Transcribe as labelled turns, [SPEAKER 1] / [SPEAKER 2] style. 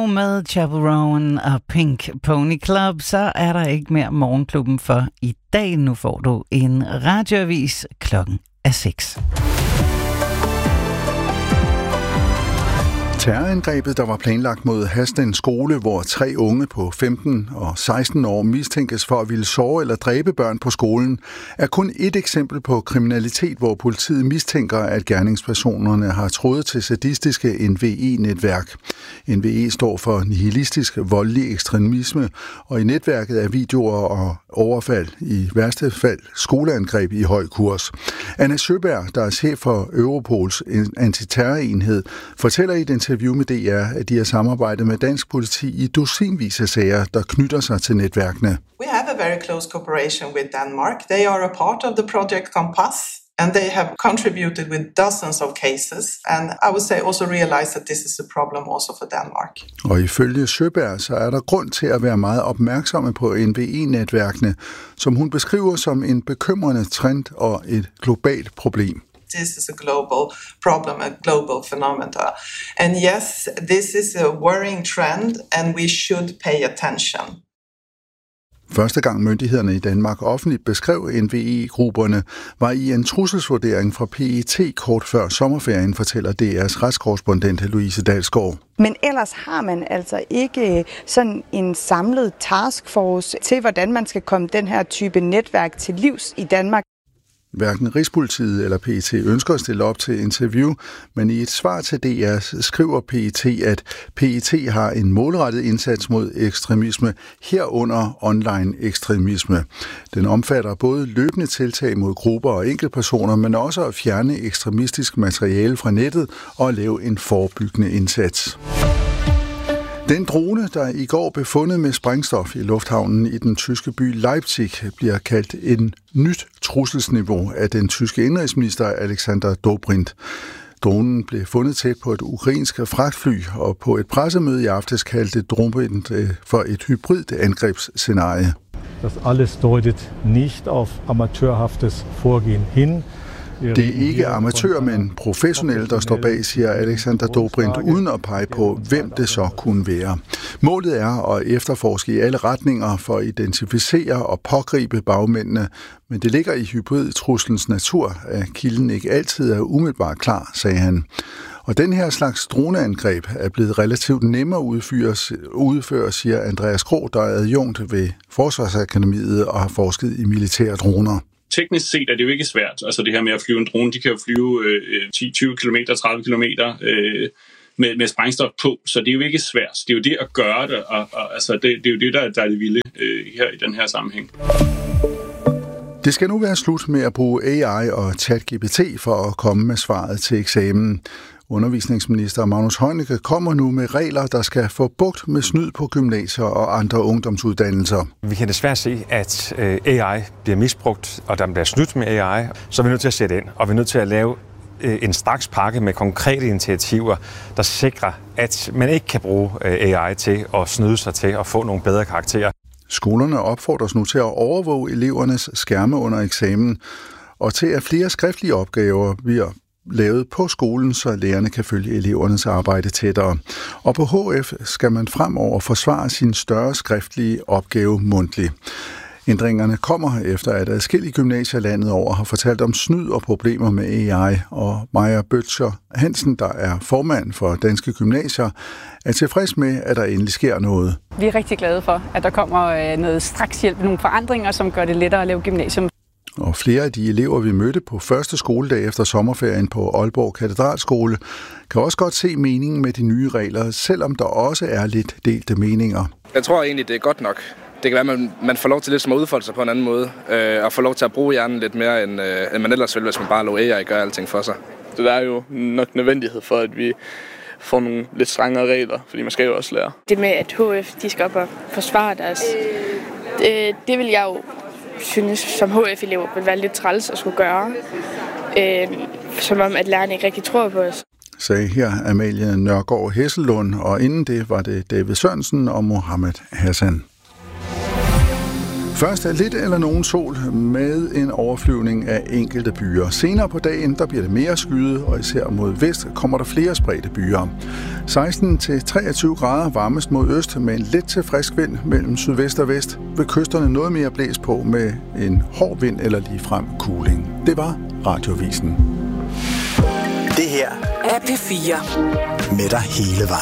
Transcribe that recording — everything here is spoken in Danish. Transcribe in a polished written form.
[SPEAKER 1] Og med Chapel Rowan og Pink Pony Club, så er der ikke mere Morgenklubben for i dag. Nu får du en radioavis klokken er 6.
[SPEAKER 2] Terrorangrebet, der var planlagt mod Haslen skole, hvor 3 unge på 15 og 16 år mistænkes for at ville såre eller dræbe børn på skolen, er kun et eksempel på kriminalitet, hvor politiet mistænker, at gerningspersonerne har trådet til sadistiske NVE-netværk. NVE står for nihilistisk voldelig ekstremisme, og i netværket er videoer og overfald, i værste fald skoleangreb i høj kurs. Anna Søberg, der er chef for Europols antiterrorenhed, fortæller i et interview med DR, at de har samarbejdet med dansk politi i dusinvis af sager, der knytter sig til netværkene.
[SPEAKER 3] We have a very close cooperation with Denmark. They are a part of the Project Compass, and they have contributed with dozens of cases. And I would say also realize that this is a problem also for Denmark.
[SPEAKER 2] Og ifølge Søberg, så er der grund til at være meget opmærksomme på NVE-netværkene, som hun beskriver som en bekymrende trend og et globalt problem.
[SPEAKER 3] This is a global problem, a global phenomenon. And yes, this is a worrying trend, and we should pay attention.
[SPEAKER 2] Første gang myndighederne i Danmark offentligt beskrev NVE-grupperne, var i en trusselsvurdering fra PET kort før sommerferien, fortæller DR's retskorrespondent Louise Dalsgaard.
[SPEAKER 4] Men ellers har man altså ikke sådan en samlet taskforce til, hvordan man skal komme den her type netværk til livs i Danmark.
[SPEAKER 2] Hverken Rigspolitiet eller PET ønsker at stille op til interview, men i et svar til DR skriver PET, at PET har en målrettet indsats mod ekstremisme, herunder online ekstremisme. Den omfatter både løbende tiltag mod grupper og enkeltpersoner, men også at fjerne ekstremistisk materiale fra nettet og lave en forebyggende indsats. Den drone, der i går blev fundet med sprængstof i lufthavnen i den tyske by Leipzig, bliver kaldt en nyt trusselsniveau af den tyske indenrigsminister Alexander Dobrindt. Dronen blev fundet tæt på et ukrainsk fragtfly, og på et pressemøde i aftes kaldte Dobrindt for et hybrid angrebsscenarie.
[SPEAKER 5] Das alles deutet nicht auf amateurhaftes Vorgehen hin.
[SPEAKER 2] Det er ikke amatører, men professionelle, der står bag, siger Alexander Dobrindt, uden at pege på, hvem det så kunne være. Målet er at efterforske i alle retninger for at identificere og pågribe bagmændene, men det ligger i hybridtruslens natur, at kilden ikke altid er umiddelbart klar, sagde han. Og den her slags droneangreb er blevet relativt nemmere at udføre, siger Andreas Krog, der er adjunkt ved Forsvarsakademiet og har forsket i militære droner.
[SPEAKER 6] Teknisk set er det jo ikke svært. Altså det her med at flyve en drone, de kan jo flyve 10-20 km, 30 km med sprængstof på, så det er jo ikke svært. Det er jo det at gøre det, og altså det er jo det, der er det vilde her i den her sammenhæng.
[SPEAKER 2] Det skal nu være slut med at bruge AI og ChatGPT for at komme med svaret til eksamen. Undervisningsminister Magnus Heunicke kommer nu med regler, der skal få bugt med snyd på gymnasier og andre ungdomsuddannelser.
[SPEAKER 7] Vi kan desværre se, at AI bliver misbrugt, og der bliver snydt med AI, så er vi nødt til at sætte ind, og vi er nødt til at lave en straks pakke med konkrete initiativer, der sikrer, at man ikke kan bruge AI til at snyde sig til at få nogle bedre karakterer.
[SPEAKER 2] Skolerne opfordres nu til at overvåge elevernes skærme under eksamen, og til at flere skriftlige opgaver bliver lavet på skolen, så lærerne kan følge elevernes arbejde tættere. Og på HF skal man fremover forsvare sin større skriftlige opgave mundtligt. Ændringerne kommer efter, at adskillige gymnasier landet over har fortalt om snyd og problemer med AI, og Maja Bøtcher Hansen, der er formand for Danske Gymnasier, er tilfreds med, at der endelig sker noget.
[SPEAKER 8] Vi er rigtig glade for, at der kommer noget strakshjælp, nogle forandringer, som gør det lettere at lave gymnasium.
[SPEAKER 2] Og flere af de elever, vi mødte på første skoledag efter sommerferien på Aalborg Katedralskole, kan også godt se meningen med de nye regler, selvom der også er lidt delte meninger.
[SPEAKER 9] Jeg tror egentlig, det er godt nok. Det kan være, at man får lov til lidt at udfolde sig på en anden måde, og får lov til at bruge hjernen lidt mere, end man ellers ville, hvis man bare lå AI gøre alting for sig.
[SPEAKER 10] Så der er jo nok nødvendighed for, at vi får nogle lidt strengere regler, fordi man skal jo også lære.
[SPEAKER 11] Det med, at HF de skal op og forsvare deres, det vil jeg jo synes, som HF-elever vil være lidt træls at skulle gøre. Som om, at lærerne ikke rigtig tror på os.
[SPEAKER 2] Sagde her Amalie Nørgaard Hesselund, og inden det var det David Sørensen og Mohammed Hassan. Først er lidt eller nogen sol med en overflyvning af enkelte byer. Senere på dagen der bliver det mere skyet, og især mod vest kommer der flere spredte byer. 16-23 grader varmest mod øst med en let til frisk vind mellem sydvest og vest. Ved kysterne noget mere blæs på med en hård vind eller ligefrem kuling. Det var Radioavisen.
[SPEAKER 12] Det her er P4 med dig hele vejen.